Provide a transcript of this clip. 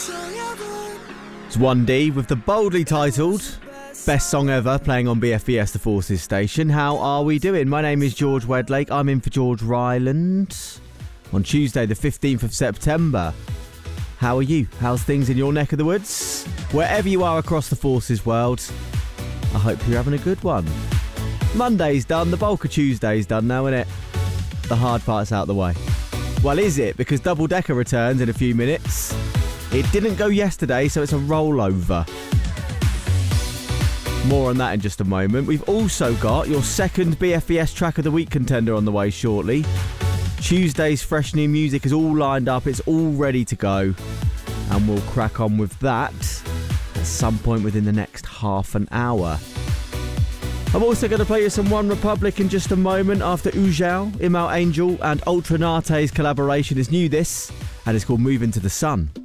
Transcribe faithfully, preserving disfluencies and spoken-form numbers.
It's one D with the boldly titled Best Song Ever playing on B F B S The Forces station. How are we doing? My name is George Wedlake. I'm in for George Ryland on Tuesday the fifteenth of September. How are you? How's things in your neck of the woods? Wherever you are across the Forces world, I hope you're having a good one. Monday's done, the bulk of Tuesday's done now, isn't it? The hard part's out the way. Well, is it? Because Double Decker returns in a few minutes. It didn't go yesterday, so it's a rollover. More on that in just a moment. We've also got your second B F B S Track of the Week contender on the way shortly. Tuesday's fresh new music is all lined up. It's all ready to go. And we'll crack on with that at some point within the next half an hour. I'm also going to play you some One Republic in just a moment after Ujao, Imal Angel and Ultranate's collaboration is new this, and it's called Move Into the Sun.